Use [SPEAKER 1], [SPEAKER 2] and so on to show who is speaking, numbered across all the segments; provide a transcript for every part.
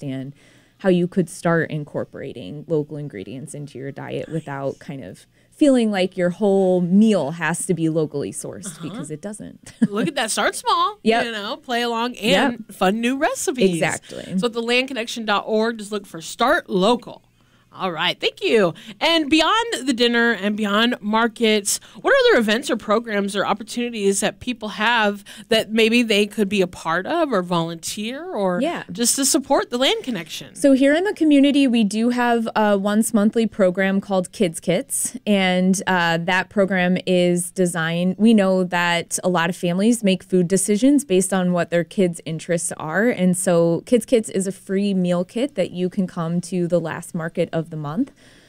[SPEAKER 1] understand how you could start incorporating local ingredients into your diet without kind of feeling like your whole meal has to be locally sourced because it doesn't.
[SPEAKER 2] Look at that. Start small, play along, and fun new recipes.
[SPEAKER 1] Exactly.
[SPEAKER 2] So at thelandconnection.org, just look for Start Local. All right. Thank you. And beyond the dinner and beyond markets, what are other events or programs or opportunities that people have that maybe they could be a part of or volunteer or just to support the Land Connection?
[SPEAKER 1] So here in the community, we do have a once monthly program called Kids Kits. And that program is designed. We know that a lot of families make food decisions based on what their kids' interests are. And so Kids Kits is a free meal kit that you can come to the last market of the month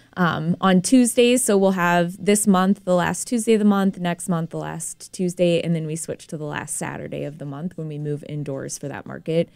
[SPEAKER 1] on Tuesdays. So we'll have this month the last Tuesday of the month, next month the last Tuesday, and then we switch to the last Saturday of the month when we move indoors for that market.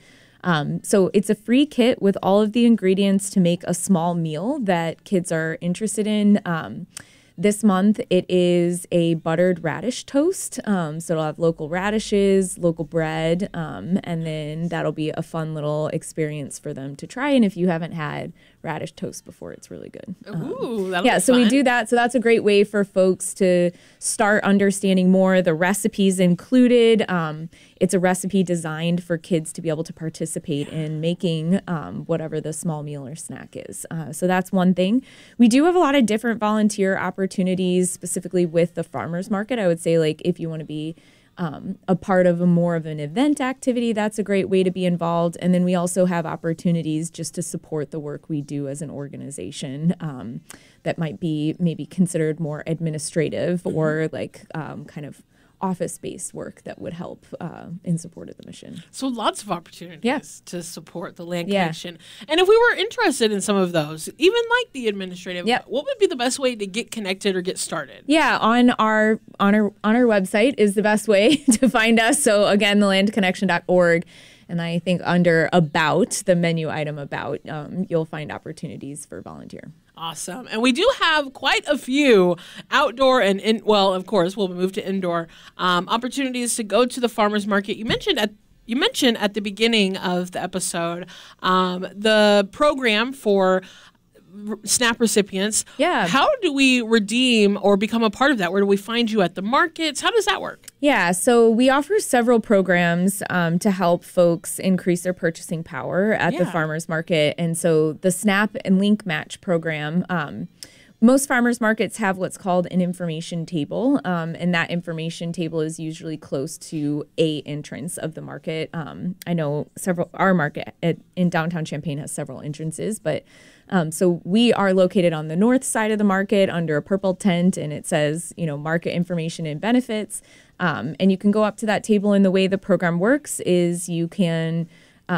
[SPEAKER 1] So it's a free kit with all of the ingredients to make a small meal that kids are interested in. This month, it is a buttered radish toast. So it'll have local radishes, local bread, and then that'll be a fun little experience for them to try. And if you haven't had radish toast before, it's really good.
[SPEAKER 2] Ooh, that'll be
[SPEAKER 1] so
[SPEAKER 2] fun.
[SPEAKER 1] we do that. So that's a great way for folks to start understanding more. The recipes included. It's a recipe designed for kids to be able to participate in making whatever the small meal or snack is. So that's one thing. We do have a lot of different volunteer opportunities, specifically with the farmers market. I would say, like, if you want to be a part of more of an event activity, that's a great way to be involved. And then we also have opportunities just to support the work we do as an organization that might be maybe considered more administrative or like kind of office-based work that would help in support of the mission.
[SPEAKER 2] So lots of opportunities to support the Land Connection. And if we were interested in some of those, even like the administrative, what would be the best way to get connected or get started?
[SPEAKER 1] Yeah, on our website is the best way to find us. So again, thelandconnection.org. And I think under About, the menu item About, you'll find opportunities for volunteer.
[SPEAKER 2] Awesome. And we do have quite a few outdoor and, of course, we'll move to indoor opportunities to go to the farmers market. You mentioned at the beginning of the episode the program for SNAP recipients.
[SPEAKER 1] Yeah.
[SPEAKER 2] How do we redeem or become a part of that? Where do we find you at the markets? How does that work?
[SPEAKER 1] Yeah, so we offer several programs to help folks increase their purchasing power at the farmers market. And so the SNAP and Link Match program, most farmers markets have what's called an information table, and that information table is usually close to a entrance of the market. I know our market in downtown Champaign has several entrances, but so we are located on the north side of the market under a purple tent, and it says, market information and benefits. And you can go up to that table, and the way the program works is you can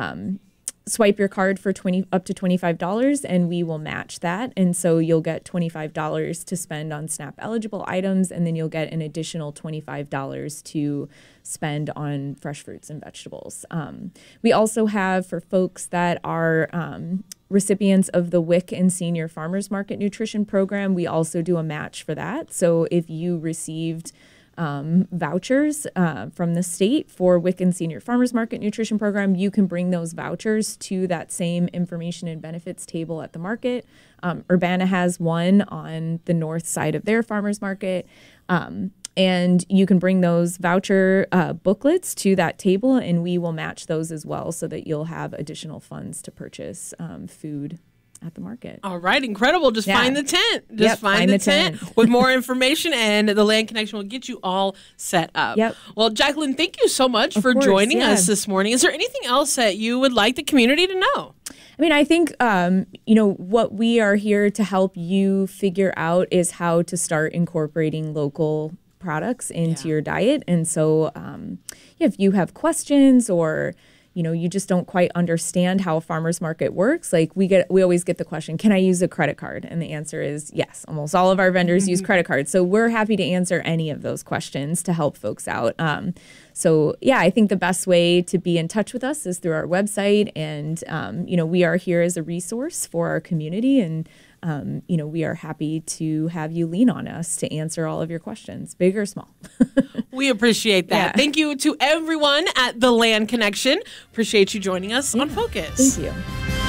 [SPEAKER 1] swipe your card for up to $25, and we will match that. And so you'll get $25 to spend on SNAP eligible items, and then you'll get an additional $25 to spend on fresh fruits and vegetables. We also have, for folks that are recipients of the WIC and Senior Farmers Market Nutrition Program, we also do a match for that. So if you received vouchers from the state for WIC and Senior Farmers Market Nutrition Program, you can bring those vouchers to that same information and benefits table at the market. Urbana has one on the north side of their farmers market. And you can bring those voucher booklets to that table, and we will match those as well so that you'll have additional funds to purchase food at the market.
[SPEAKER 2] All right, incredible. Just find the tent. Just find the tent with more information, and the Land Connection will get you all set up. Well, Jacqueline, thank you so much for joining us this morning. Is there anything else that you would like the community to know?
[SPEAKER 1] I mean, I think, what we are here to help you figure out is how to start incorporating local products into your diet. And so if you have questions or you just don't quite understand how a farmer's market works, like we always get the question, can I use a credit card? And the answer is yes. Almost all of our vendors use credit cards. So we're happy to answer any of those questions to help folks out. So I think the best way to be in touch with us is through our website. And, we are here as a resource for our community. And we are happy to have you lean on us to answer all of your questions, big or small.
[SPEAKER 2] We appreciate that. Thank you to everyone at the Land Connection. Appreciate you joining us on Focus.
[SPEAKER 1] Thank you.